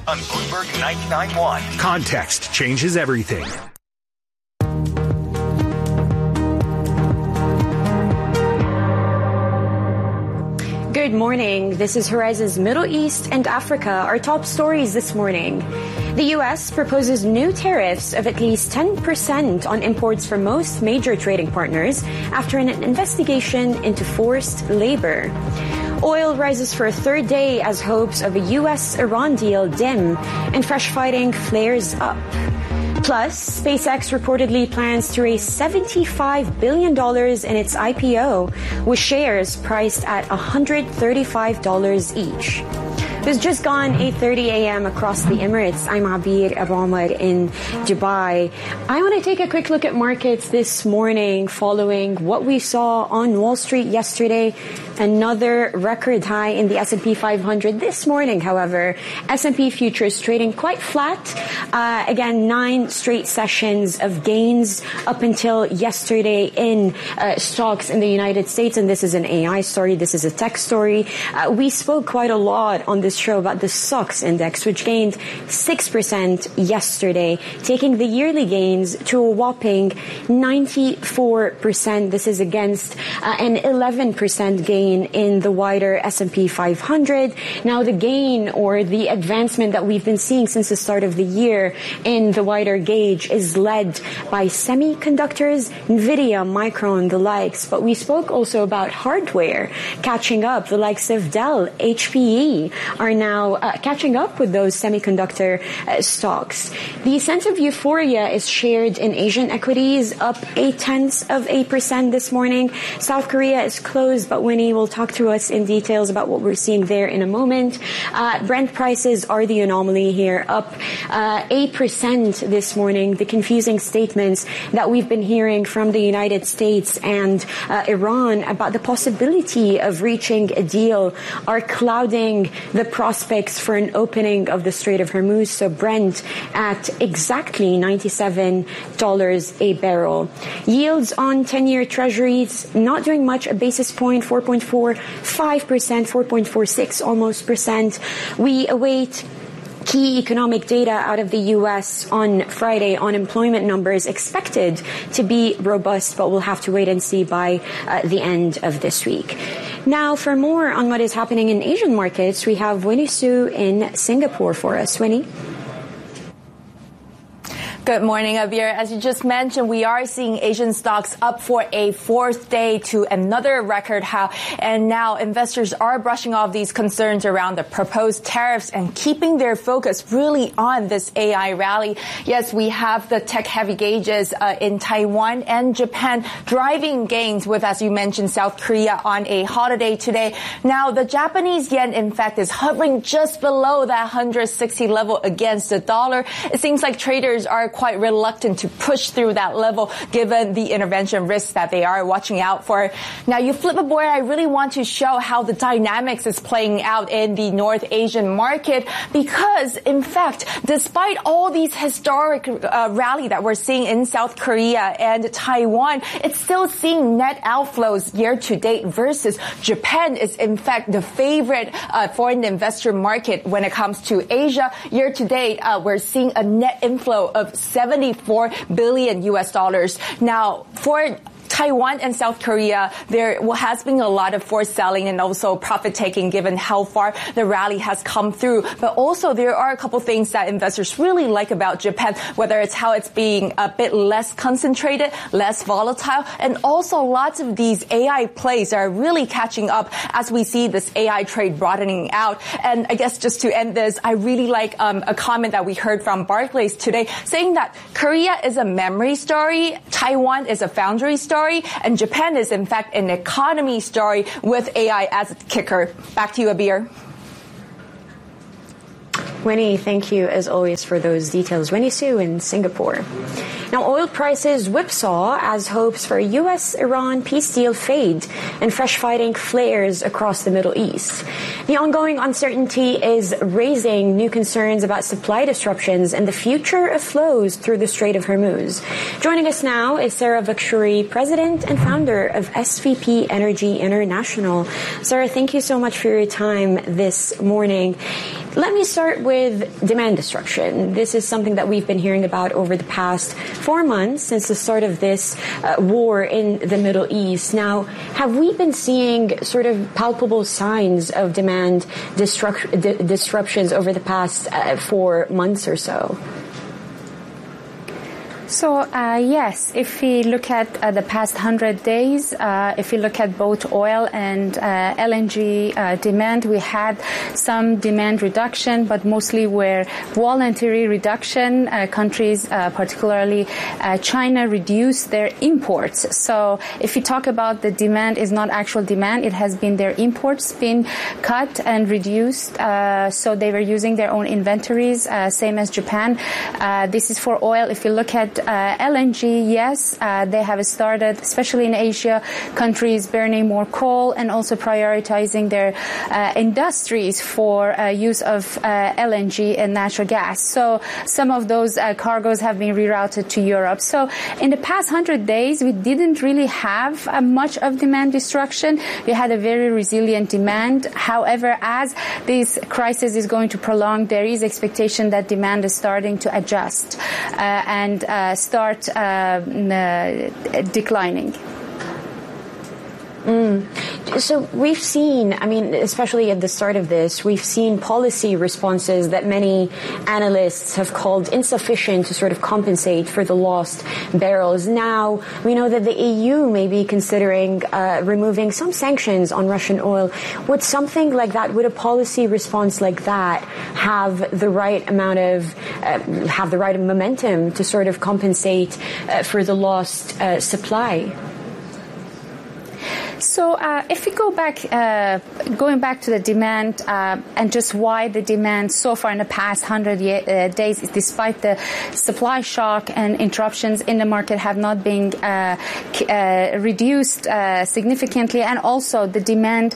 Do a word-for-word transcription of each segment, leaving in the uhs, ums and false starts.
on Bloomberg ninety-nine point one. Context changes everything. Good morning. This is Horizon's Middle East and Africa. Our top stories this morning. The U S proposes new tariffs of at least ten percent on imports from most major trading partners after an investigation into forced labor. Oil rises for a third day as hopes of a U S Iran deal dim and fresh fighting flares up. Plus, SpaceX reportedly plans to raise seventy-five billion dollars in its I P O, with shares priced at one hundred thirty-five dollars each. It's just gone eight thirty a.m. across the Emirates. I'm Abir Abomar in Dubai. I want to take a quick look at markets this morning following what we saw on Wall Street yesterday. Another record high in the S and P five hundred this morning, however. S and P futures trading quite flat. Uh, again, nine straight sessions of gains up until yesterday in uh, stocks in the United States. And this is an A I story. This is a tech story. Uh, we spoke quite a lot on this show about the S O X index, which gained six percent yesterday, taking the yearly gains to a whopping ninety-four percent. This is against uh, an eleven percent gain in the wider S and P five hundred. Now, the gain or the advancement that we've been seeing since the start of the year in the wider gauge is led by semiconductors, Nvidia, Micron, the likes. But we spoke also about hardware catching up. The likes of Dell, H P E are now uh, catching up with those semiconductor uh, stocks. The sense of euphoria is shared in Asian equities, up eight tenths of eight percent this morning. South Korea is closed, but Winnie will talk to us in details about what we're seeing there in a moment. Uh, Brent prices are the anomaly here, up uh, eight percent this morning. The confusing statements that we've been hearing from the United States and uh, Iran about the possibility of reaching a deal are clouding the prospects for an opening of the Strait of Hormuz. So Brent at exactly ninety-seven dollars a barrel. Yields on ten-year treasuries not doing much, a basis point, four point four five percent, four point four six almost percent. We await key economic data out of the U S on Friday. Unemployment numbers expected to be robust, but we'll have to wait and see by uh, the end of this week. Now, for more on what is happening in Asian markets, we have Winnie Su in Singapore for us. Winnie? Good morning, Abir. As you just mentioned, we are seeing Asian stocks up for a fourth day to another record high. And now investors are brushing off these concerns around the proposed tariffs and keeping their focus really on this A I rally. Yes, we have the tech-heavy gauges uh, in Taiwan and Japan driving gains with, as you mentioned, South Korea on a holiday today. Now, the Japanese yen, in fact, is hovering just below that one hundred sixty level against the dollar. It seems like traders are quite reluctant to push through that level given the intervention risks that they are watching out for. Now, you flip a board, I really want to show how the dynamics is playing out in the North Asian market because, in fact, despite all these historic uh, rally that we're seeing in South Korea and Taiwan, it's still seeing net outflows year to date versus Japan is, in fact, the favorite uh, foreign investor market when it comes to Asia. Year to date, uh, we're seeing a net inflow of seventy-four billion U S dollars. Now, for Taiwan and South Korea, there has been a lot of forced selling and also profit taking given how far the rally has come through. But also there are a couple things that investors really like about Japan, whether it's how it's being a bit less concentrated, less volatile, and also lots of these A I plays are really catching up as we see this A I trade broadening out. And I guess just to end this, I really like um, a comment that we heard from Barclays today saying that Korea is a memory story, Taiwan is a foundry story, and Japan is, in fact, an economy story with A I as a kicker. Back to you, Abir. Winnie, thank you, as always, for those details. Winnie Su in Singapore. Now, oil prices whipsaw as hopes for a U S Iran peace deal fade and fresh fighting flares across the Middle East. The ongoing uncertainty is raising new concerns about supply disruptions and the future of flows through the Strait of Hormuz. Joining us now is Sarah Vakshuri, president and founder of S V P Energy International. Sarah, thank you so much for your time this morning. Let me start with demand destruction. This is something that we've been hearing about over the past four months since the start of this uh, war in the Middle East. Now, have we been seeing sort of palpable signs of demand destruct- di- disruptions over the past uh, four months or so? So, uh, yes, if we look at uh, the past one hundred days, uh, if we look at both oil and uh, L N G uh, demand, we had some demand reduction, but mostly were voluntary reduction. Uh, countries, uh, particularly uh, China, reduced their imports. So if we talk about the demand is not actual demand, it has been their imports been cut and reduced. Uh, so they were using their own inventories, uh, same as Japan. Uh, this is for oil. If you look at Uh, L N G, yes, uh, they have started, especially in Asia, countries burning more coal and also prioritizing their uh, industries for uh, use of uh, L N G and natural gas. So some of those uh, cargoes have been rerouted to Europe. So in the past one hundred days, we didn't really have uh, much of demand destruction. We had a very resilient demand. However, as this crisis is going to prolong, there is expectation that demand is starting to adjust uh, and uh, start uh, uh, declining. Mm. So we've seen, I mean, especially at the start of this, we've seen policy responses that many analysts have called insufficient to sort of compensate for the lost barrels. Now, we know that the E U may be considering uh, removing some sanctions on Russian oil. Would something like that, would a policy response like that have the right amount of, uh, have the right momentum to sort of compensate uh, for the lost uh, supply? So uh, if we go back, uh, going back to the demand uh, and just why the demand so far in the past one hundred uh, days, despite the supply shock and interruptions in the market, have not been uh, uh, reduced uh, significantly, and also the demand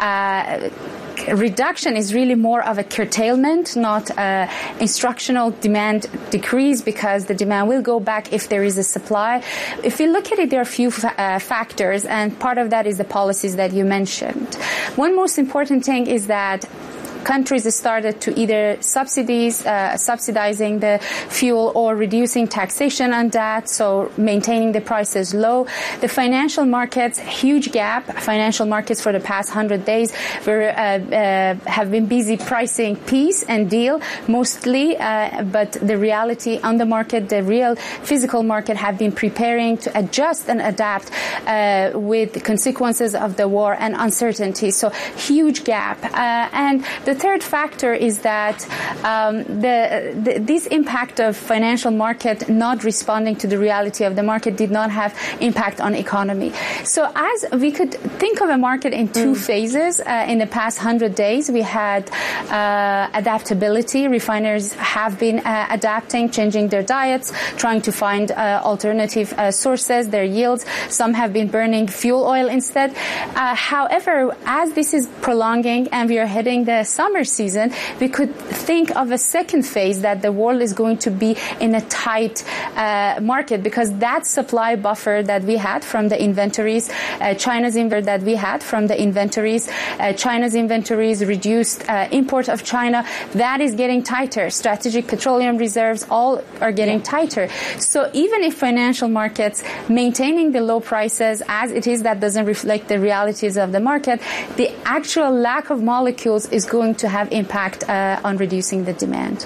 uh, reduction is really more of a curtailment, not uh, instructional demand decrease, because the demand will go back if there is a supply. If we look at it, there are a few fa- uh, factors, and part of that is the policies that you mentioned. One most important thing is that countries started to either subsidies, uh, subsidizing the fuel or reducing taxation on that, so maintaining the prices low. The financial markets, huge gap. Financial markets for the past one hundred days were, uh, uh, have been busy pricing peace and deal mostly, uh, but the reality on the market, the real physical market, have been preparing to adjust and adapt uh, with the consequences of the war and uncertainty. So huge gap. Uh, and the The third factor is that um, the, the this impact of financial market not responding to the reality of the market did not have impact on economy. So as we could think of a market in two mm. phases uh, in the past one hundred days, we had uh, adaptability. Refiners have been uh, adapting, changing their diets, trying to find uh, alternative uh, sources, their yields. Some have been burning fuel oil instead. Uh, however, as this is prolonging and we are heading the summer season, we could think of a second phase that the world is going to be in a tight uh, market, because that supply buffer that we had from the inventories, uh, China's inventory that we had from the inventories, uh, China's inventories, reduced uh, import of China, that is getting tighter. Strategic petroleum reserves all are getting yeah. tighter. So even if financial markets maintaining the low prices as it is, that doesn't reflect the realities of the market, the actual lack of molecules is going to have impact uh, on reducing the demand.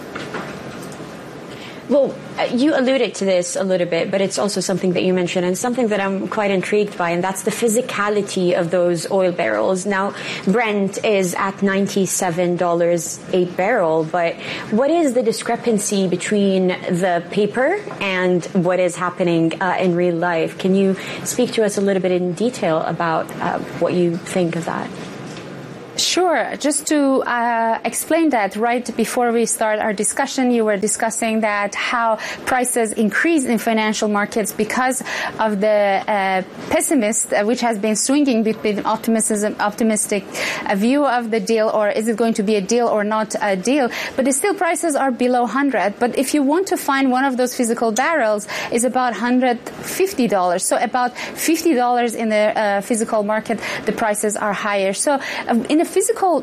Well, you alluded to this a little bit, but it's also something that you mentioned and something that I'm quite intrigued by, and that's the physicality of those oil barrels. Now, Brent is at ninety-seven dollars a barrel, but what is the discrepancy between the paper and what is happening uh, in real life? Can you speak to us a little bit in detail about uh, what you think of that? Sure. Just to uh, explain that, right before we start our discussion, you were discussing that how prices increase in financial markets because of the uh, pessimist, uh, which has been swinging between optimism, optimistic uh, view of the deal, or is it going to be a deal or not a deal? But still, prices are below one hundred. But if you want to find one of those physical barrels, is about one hundred fifty dollars. So about fifty dollars in the uh, physical market, the prices are higher. So um, in a physical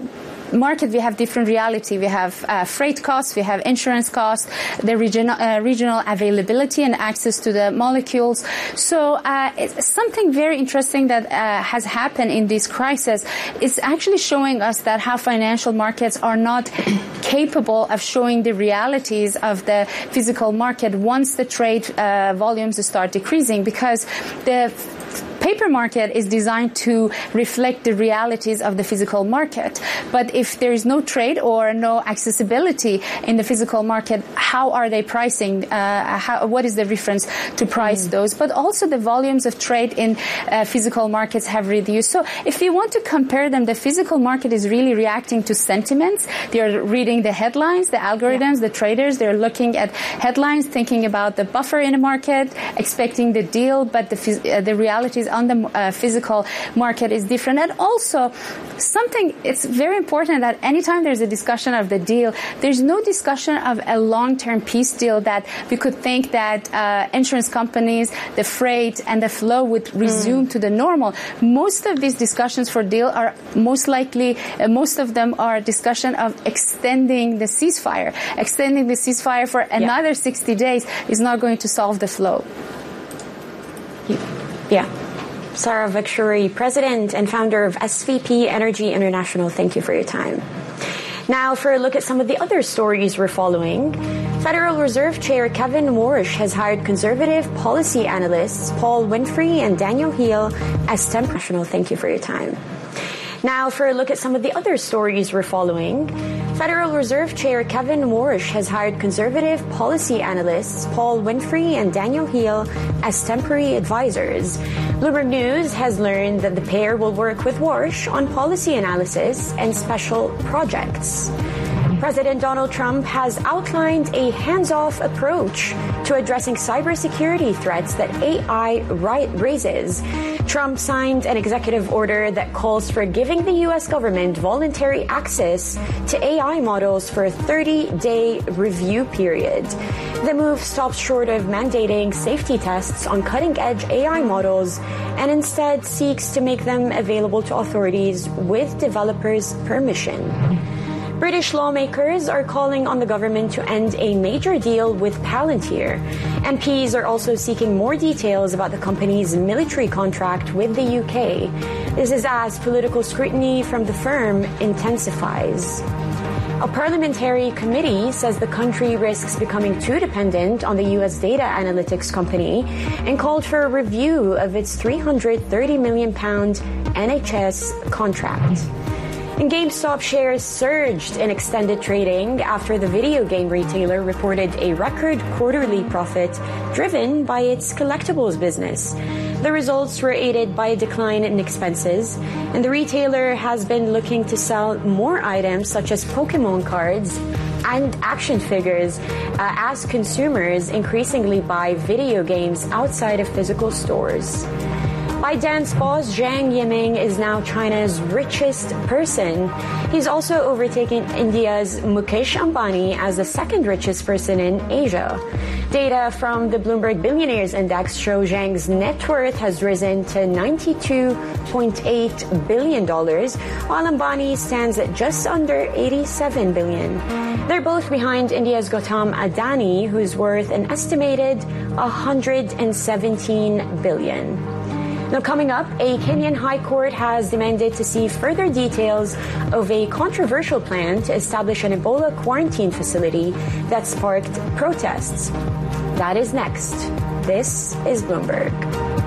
market, we have different reality. We have uh, freight costs, we have insurance costs, the regional, uh, regional availability and access to the molecules. So uh, it's something very interesting that uh, has happened in this crisis. It's actually showing us that how financial markets are not capable of showing the realities of the physical market once the trade uh, volumes start decreasing, because the paper market is designed to reflect the realities of the physical market. But if there is no trade or no accessibility in the physical market, how are they pricing? Uh, how, what is the reference to price mm. those? But also the volumes of trade in uh, physical markets have reduced. So if you want to compare them, the physical market is really reacting to sentiments. They're reading the headlines, the algorithms, yeah. the traders. They're looking at headlines, thinking about the buffer in the market, expecting the deal, but the, uh, the realities on the uh, physical market is different. And also something, it's very important that anytime there's a discussion of the deal, there's no discussion of a long-term peace deal that we could think that uh, insurance companies, the freight and the flow would resume mm. to the normal. Most of these discussions for deal are most likely, uh, most of them are discussion of extending the ceasefire. Extending the ceasefire for another yeah. sixty days is not going to solve the flow. Yeah. Sarah Vakshuri, President and founder of S V P Energy International, thank you for your time. Now for a look at some of the other stories we're following. Federal Reserve Chair Kevin Warsh has hired conservative policy analysts Paul Winfrey and Daniel Heal as temp national. Thank you for your time. Now for a look at some of the other stories we're following. Federal Reserve Chair Kevin Warsh has hired conservative policy analysts Paul Winfrey and Daniel Heal as temporary advisors. Bloomberg News has learned that the pair will work with Warsh on policy analysis and special projects. President Donald Trump has outlined a hands-off approach to addressing cybersecurity threats that A I raises. Trump signed an executive order that calls for giving the U S government voluntary access to A I models for a thirty-day review period. The move stops short of mandating safety tests on cutting-edge A I models and instead seeks to make them available to authorities with developers' permission. British lawmakers are calling on the government to end a major deal with Palantir. M Ps are also seeking more details about the company's military contract with the U K. This is as political scrutiny from the firm intensifies. A parliamentary committee says the country risks becoming too dependent on the U S data analytics company and called for a review of its three hundred thirty million pound N H S contract. And GameStop shares surged in extended trading after the video game retailer reported a record quarterly profit driven by its collectibles business. The results were aided by a decline in expenses, and the retailer has been looking to sell more items such as Pokemon cards and action figures uh, as consumers increasingly buy video games outside of physical stores. ByteDance boss Zhang Yiming is now China's richest person. He's also overtaken India's Mukesh Ambani as the second richest person in Asia. Data from the Bloomberg Billionaires Index show Zhang's net worth has risen to ninety-two point eight billion dollars, while Ambani stands at just under eighty-seven billion dollars. They're both behind India's Gautam Adani, who's worth an estimated one hundred seventeen billion dollars. Now, coming up, a Kenyan High Court has demanded to see further details of a controversial plan to establish an Ebola quarantine facility that sparked protests. That is next. This is Bloomberg.